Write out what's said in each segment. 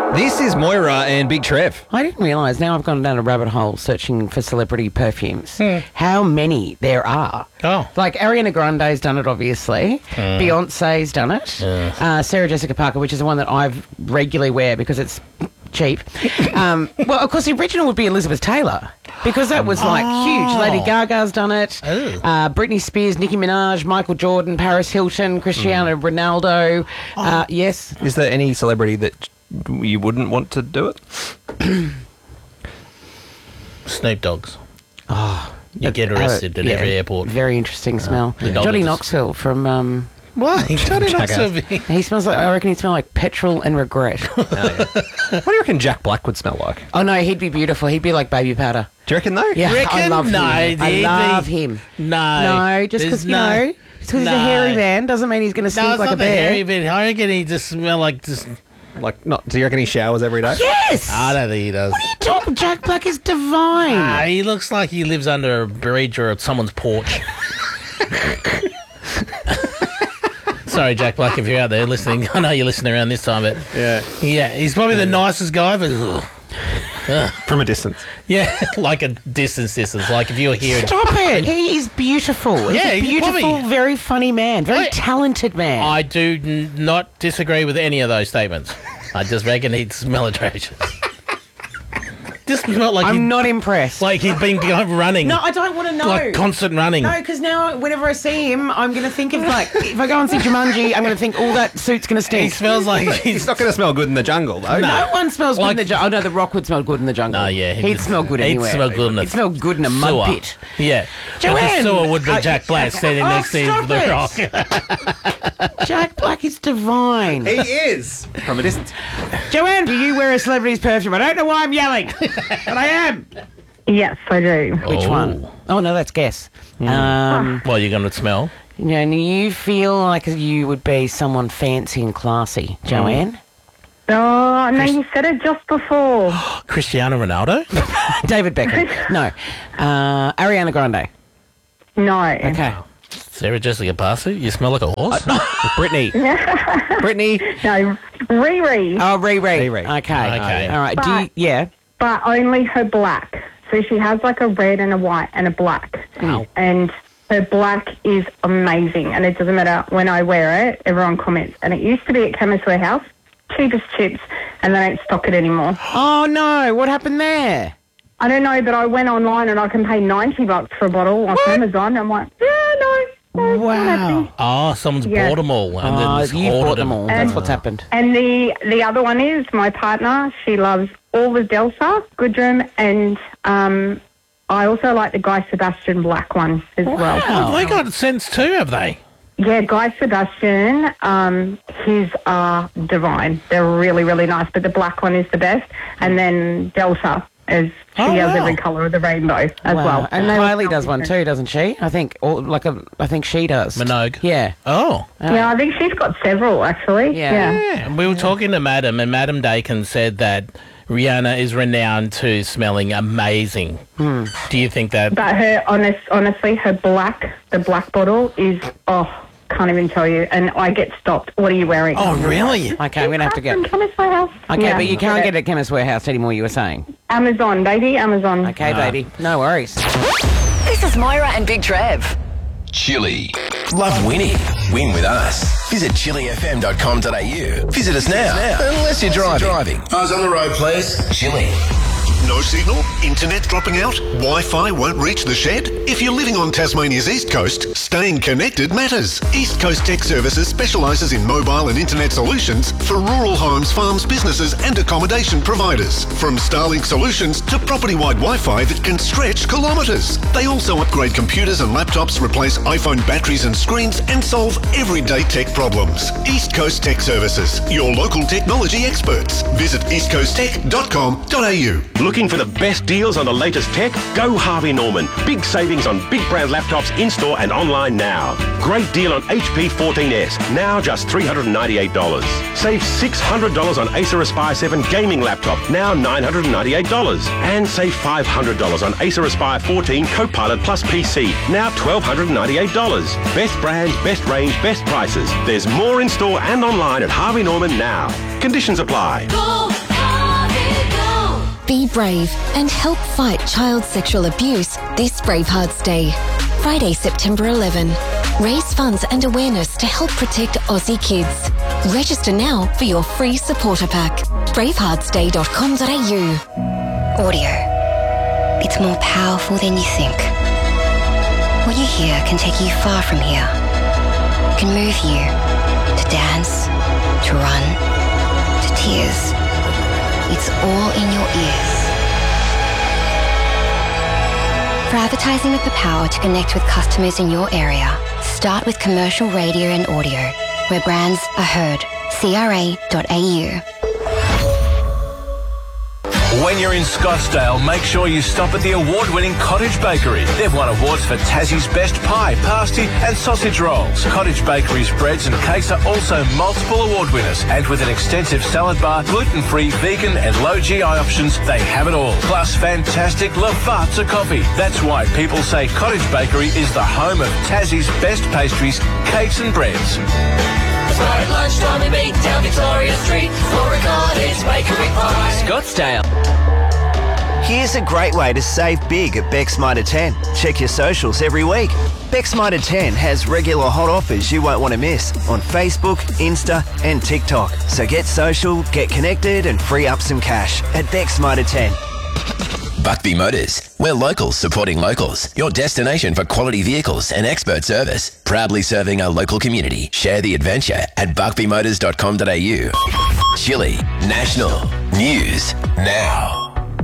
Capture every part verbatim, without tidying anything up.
This is Moira and Big Trev. I didn't realise, now I've gone down a rabbit hole searching for celebrity perfumes, hmm. how many there are. Oh. Like Ariana Grande's done it, obviously. Mm. Beyonce's done it. Yeah. Uh, Sarah Jessica Parker, which is the one that I've regularly wear because it's cheap. um, well, of course, the original would be Elizabeth Taylor because that was, like, oh. huge. Lady Gaga's done it. Uh, Britney Spears, Nicki Minaj, Michael Jordan, Paris Hilton, Cristiano mm. Ronaldo. Oh. Uh, yes. Is there any celebrity that you wouldn't want to do it? Snoop Dogg's. Oh, you get arrested uh, at yeah, every airport. Very interesting smell. Uh, Johnny Knoxville from... Um, Why? Johnny Knoxville. He smells like... I reckon he'd smell like petrol and regret. Oh, yeah. What do you reckon Jack Black would smell like? Oh, no, he'd be beautiful. He'd be like baby powder. Do you reckon, though? Yeah, reckon? I love no, him. I love him. No. No, just because, you no, know, just because no. he's a hairy man doesn't mean he's going to stink no, it's like not a bear. The hairy man. I reckon he just smell like... just. Like, not? Do you reckon he showers every day? Yes! I don't think he does. What are you talking? Jack Black is divine. Uh, he looks like he lives under a bridge or at someone's porch. Sorry, Jack Black, if you're out there listening. I know you're listening around this time, but... Yeah. Yeah, he's probably the nicest guy, but... Ugh. Ugh. From a distance. Yeah, like a distance distance. Like if you're here... Stop it! He is beautiful. Yeah, he's a he's beautiful, probably, very funny man. Very I, talented man. I do n- not disagree with any of those statements. I just reckon he'd smell atrocious. Just smell like I'm not impressed. Like he'd been running. No, I don't want to know. Like constant running. No, because now whenever I see him, I'm going to think of like, if I go and see Jumanji, I'm going to think, oh, that suit's going to stink. He smells like... He's, he's not going to smell good in the jungle, though. No, no one smells like, good in the jungle. Oh, no, the Rock would smell good in the jungle. No, yeah. He'd, he'd smell good anywhere. He'd smell good in the He'd smell good in a mud sewer. pit. Yeah. Joanne! The sewer would be uh, Jack Black standing oh, next to the Rock. Jack Black is divine. He is. From a distance. Joanne, do you wear a celebrity's perfume? I don't know why I'm yelling, but I am. Yes, I do. Which oh. one? Oh, no, that's guess. Mm. Um, well, you're going to smell? You know, and you feel like you would be someone fancy and classy, Joanne? Mm. Oh, no, Chris- you said it just before. Cristiano Ronaldo? David Beckham. No. Uh, Ariana Grande. No. Okay. Sarah Jessica Parker, you smell like a horse? Uh, Britney. Britney. No, Riri. Oh, Riri. Riri. Okay. Okay. All right. But, Do you, yeah. But only her black. So she has like a red and a white and a black. Oh. And her black is amazing. And it doesn't matter when I wear it, everyone comments. And it used to be at Chemist Warehouse, cheapest chips, and they don't stock it anymore. Oh, no. What happened there? I don't know, but I went online and I can pay ninety bucks for a bottle off Amazon. I'm like, yeah, no. no wow. Oh, someone's yeah. bought them all. And oh, then you bought them all. And, That's what's happened. And the, the other one is my partner. She loves all the Delta, Goodrum, and um, I also like the Guy Sebastian black one as wow. well. Oh, they got sense too, have they? Yeah, Guy Sebastian, um, his are divine. They're really, really nice, but the black one is the best. And then Delta. As she oh, has wow. every colour of the rainbow as wow. well. And Kylie does one too, doesn't she? I think, or like a, I think she does. Minogue. Yeah. Oh. Uh, yeah, I think she's got several actually. Yeah. Yeah. yeah. And we were yeah. talking to Madam, and Madam Dakin said that Rihanna is renowned to smelling amazing. Hmm. Do you think that? But her, honest, honestly, her black, the black bottle is oh. Can't even tell you. And I get stopped. What are you wearing? Oh, really? Okay, we're going to have to get... Chemist Warehouse. Okay, yeah. but you can't get it at Chemist Warehouse anymore, you were saying? Amazon, baby, Amazon. Okay, no. baby. No worries. This is Moira and Big Trev. Chili. Love winning. Win with us. Visit chili f m dot com dot a u. Visit us now. Unless you're driving. driving. Eyes on the road, please. Chili. No signal? Internet dropping out? Wi-Fi won't reach the shed? If you're living on Tasmania's East Coast, staying connected matters. East Coast Tech Services specialises in mobile and internet solutions for rural homes, farms, businesses and accommodation providers. From Starlink solutions to property-wide Wi-Fi that can stretch kilometres. They also upgrade computers and laptops, replace iPhone batteries and screens and solve everyday tech problems. East Coast Tech Services, your local technology experts. Visit east coast tech dot com dot a u. Looking for the best deals on the latest tech? Go Harvey Norman. Big savings on big brand laptops in-store and online now. Great deal on H P fourteen S, now just three hundred ninety-eight dollars. Save six hundred dollars on Acer Aspire seven gaming laptop, now nine hundred ninety-eight dollars. And save five hundred dollars on Acer Aspire fourteen Copilot Plus P C, now one thousand two hundred ninety-eight dollars. Best brands, best range, best prices. There's more in-store and online at Harvey Norman now. Conditions apply. Go Be brave and help fight child sexual abuse this Bravehearts Day. Friday, September eleventh. Raise funds and awareness to help protect Aussie kids. Register now for your free supporter pack. bravehearts day dot com dot a u. Audio. It's more powerful than you think. What you hear can take you far from here. It can move you to dance, to run, to tears. It's all in your ears. For advertising with the power to connect with customers in your area, start with commercial radio and audio, where brands are heard. C R A dot A U. When you're in Scottsdale, make sure you stop at the award-winning Cottage Bakery. They've won awards for Tassie's Best Pie, Pasty and Sausage Rolls. Cottage Bakery's breads and cakes are also multiple award winners. And with an extensive salad bar, gluten-free, vegan and low G I options, they have it all. Plus fantastic Lavazza coffee. That's why people say Cottage Bakery is the home of Tassie's best pastries, cakes and breads. Tomorrow at lunchtime we meet down Victoria Street for a Cottage Bakery pie. Scottsdale. Here's a great way to save big at Beck's Mitre ten. Check your socials every week. Beck's Mitre ten has regular hot offers you won't want to miss on Facebook, Insta and TikTok. So get social, get connected and free up some cash at Beck's Mitre ten. Buckby Motors. We're locals supporting locals. Your destination for quality vehicles and expert service. Proudly serving our local community. Share the adventure at buckby motors dot com dot a u. Chile National News Now.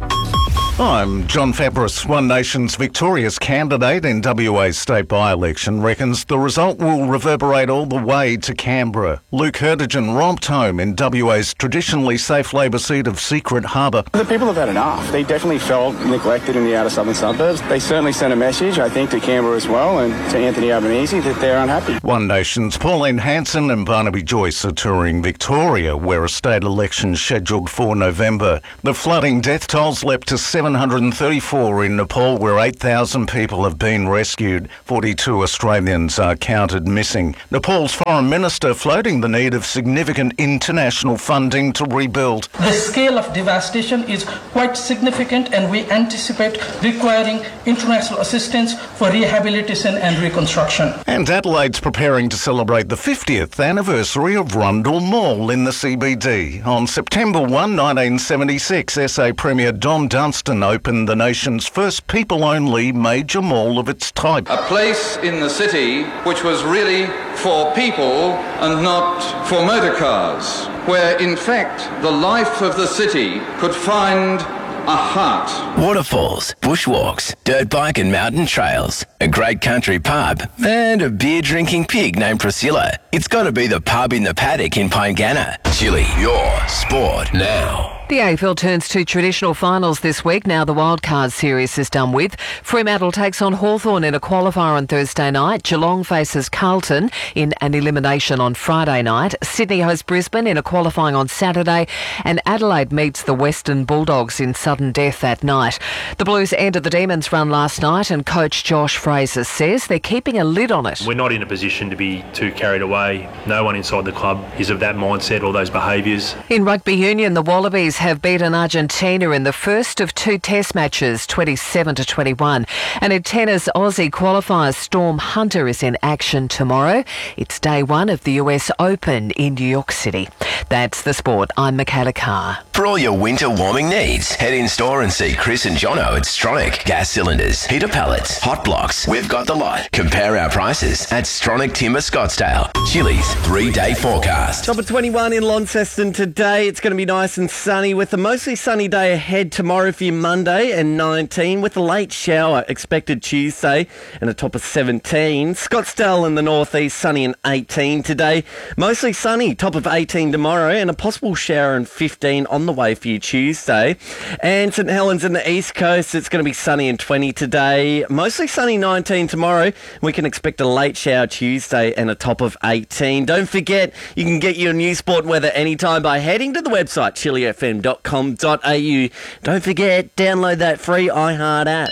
I'm John Fabris. One Nation's victorious candidate in W A's state by-election reckons the result will reverberate all the way to Canberra. Luke Hurdigen romped home in W A's traditionally safe Labor seat of Secret Harbour. The people have had enough. They definitely felt neglected in the outer southern suburbs. They certainly sent a message, I think, to Canberra as well and to Anthony Albanese that they're unhappy. One Nation's Pauline Hanson and Barnaby Joyce are touring Victoria, where a state election's scheduled for November. The flooding death tolls leapt to seven hundred thirty-four in Nepal, where eight thousand people have been rescued. forty-two Australians are counted missing. Nepal's foreign minister floating the need of significant international funding to rebuild. The scale of devastation is quite significant and we anticipate requiring international assistance for rehabilitation and reconstruction. And Adelaide's preparing to celebrate the fiftieth anniversary of Rundle Mall in the C B D. On September first, nineteen seventy-six, S A Premier Don Dunstan opened the nation's first people-only major mall of its type. A place in the city which was really for people and not for motor cars, where in fact the life of the city could find a heart. Waterfalls, bushwalks, dirt bike and mountain trails, a great country pub, and a beer-drinking pig named Priscilla. It's got to be the pub in the paddock in Pyngana. Chile, your sport now. The A F L turns to traditional finals this week. Now the wildcard series is done with. Fremantle takes on Hawthorn in a qualifier on Thursday night. Geelong faces Carlton in an elimination on Friday night. Sydney hosts Brisbane in a qualifying on Saturday. And Adelaide meets the Western Bulldogs in sudden death that night. The Blues ended the Demons' run last night and coach Josh Fraser says they're keeping a lid on it. We're not in a position to be too carried away. No one inside the club is of that mindset or those behaviours. In rugby union, the Wallabies have beaten Argentina in the first of two test matches, twenty-seven to twenty-one. And in tennis, Aussie qualifier Storm Hunter is in action tomorrow. It's day one of the U S Open in New York City. That's the sport. I'm Michaela Carr. For all your winter warming needs, head in store and see Chris and Jono at Stronic. Gas cylinders, heater pallets, hot blocks. We've got the lot. Compare our prices at Stronic Timber Scottsdale. Chili's three-day forecast. Top of twenty-one in Launceston today. It's going to be nice and sunny with a mostly sunny day ahead tomorrow for your Monday, and nineteen with a late shower expected Tuesday and a top of seventeen. Scottsdale in the northeast sunny and eighteen today. Mostly sunny, top of eighteen tomorrow, and a possible shower and fifteen on the way for you Tuesday. And St Helens in the east coast, it's going to be sunny and twenty today. Mostly sunny, nineteen tomorrow. We can expect a late shower Tuesday and a top of eighteen. Don't forget, you can get your new sport weather anytime by heading to the website chili f m dot com dot a u. Don't forget, download that free iHeart app.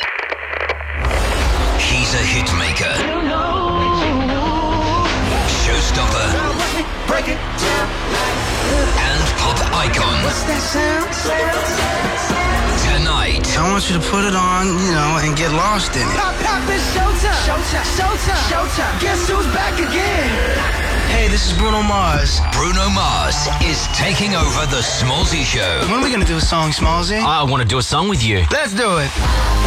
He's a hit maker. Showstopper. And pop icon. tonight. I want you to put it on, you know, and get lost in it. Pop, pop, it's showtime. Showtime. Showtime. Showtime. Guess who's back again? Hey, this is Bruno Mars. Bruno Mars is taking over the Smallzy Show. When are we gonna do a song, Smallzy? I want to do a song with you. Let's do it.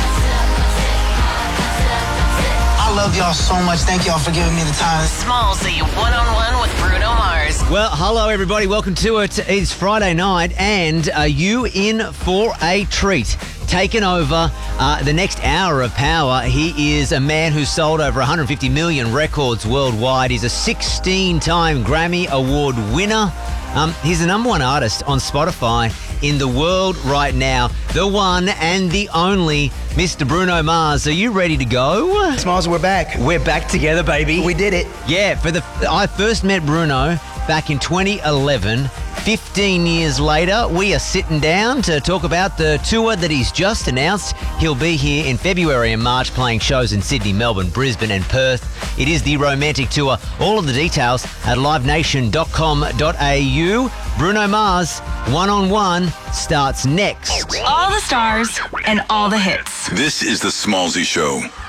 I love y'all so much. Thank y'all for giving me the time. Smallzy one-on-one with Bruno Mars. Well, hello everybody. Welcome to it. It's Friday night, and are you in for a treat? Taking over uh, the next hour of power, he is a man who's sold over one hundred fifty million records worldwide. He's a sixteen-time Grammy Award winner. Um, he's the number one artist on Spotify in the world right now. The one and the only Mister Bruno Mars. Are you ready to go? Smalls, we're back. We're back together, baby. We did it. Yeah, for the I first met Bruno back in twenty eleven. fifteen years later, we are sitting down to talk about the tour that he's just announced. He'll be here in February and March playing shows in Sydney, Melbourne, Brisbane and Perth. It is the Romantic Tour. All of the details at live nation dot com dot a u. Bruno Mars, one-on-one, starts next. All the stars and all the hits. This is the Smallzy Show.